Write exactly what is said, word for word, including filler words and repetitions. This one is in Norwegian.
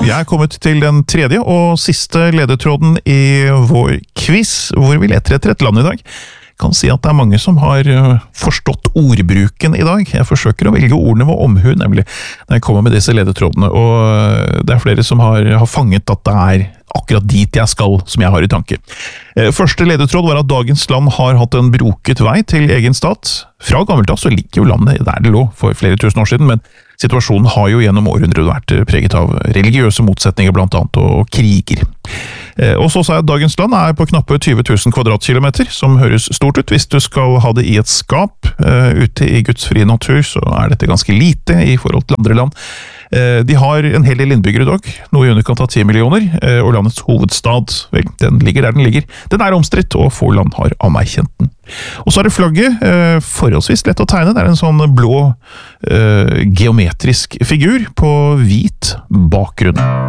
Vi er kommet til den tredje og siste ledetråden i vår quiz, hvor vi leter etter et land i dag. Jeg kan si at det er mange som har forstått ordbruken i dag. Jeg forsøker å velge ordene med omhu, nemlig, når jeg kommer med disse ledetrådene, og det er flere som har, har fanget at det er akkurat dit jeg skal, som jeg har i tanke. Første ledetråd var at dagens land har hatt en broket vei til egen stat. Fra gammelt av så ligger jo landet der det lå for flere tusen år siden, men situasjonen har jo gjennom århundrer vært preget av religiøse motsetninger blant annet, og kriger. Og så sa jeg at dagens land er på knappe tyve tusen kvadratkilometer, som høres stort ut. Hvis du skal ha det i et skap ute i Guds frie natur, så er dette ganske lite i forhold til andre land. De har en hel del innbyggere dog, noe i underkant av ti millioner, og landets hovedstad, vel, den ligger der den ligger. Den er omstridt, og få land har anerkjent den. Og så er det flagget, forholdsvis lett å tegne. Det er en sånn blå geometrisk figur på hvit bakgrunn.